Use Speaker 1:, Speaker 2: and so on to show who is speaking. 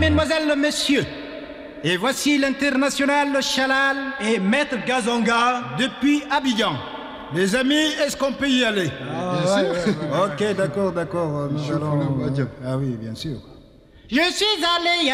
Speaker 1: mesdemoiselles, messieurs. Et voici l'international Chalal
Speaker 2: et Maître Gazonga
Speaker 1: depuis Abidjan. Les amis, est-ce qu'on peut y aller?
Speaker 3: Bien sûr.
Speaker 1: Ok, d'accord. Nous allons... Ah oui, bien sûr. Je suis allé